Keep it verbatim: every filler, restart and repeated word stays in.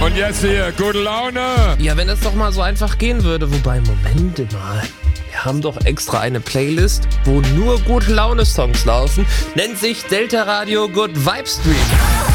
Und jetzt hier, gute Laune. Ja, wenn das doch mal so einfach gehen würde. Wobei, Moment mal. Wir haben doch extra eine Playlist, wo nur gute Laune-Songs laufen. Nennt sich Delta Radio Good Vibe Stream.